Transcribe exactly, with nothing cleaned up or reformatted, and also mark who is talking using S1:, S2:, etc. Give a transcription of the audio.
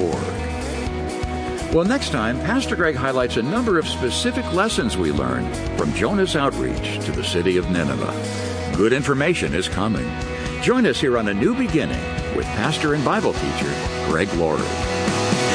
S1: org. Well, next time, Pastor Greg highlights a number of specific lessons we learned from Jonah's outreach to the city of Nineveh. Good information is coming. Join us here on A New Beginning with pastor and Bible teacher Greg Laurie.